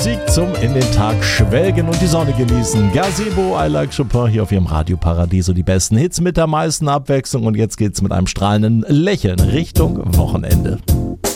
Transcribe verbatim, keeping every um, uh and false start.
Musik zum in den Tag schwelgen und die Sonne genießen. Gazebo, I Like Chopin hier auf ihrem Radioparadiso. Die besten Hits mit der meisten Abwechslung und jetzt geht's mit einem strahlenden Lächeln Richtung Wochenende.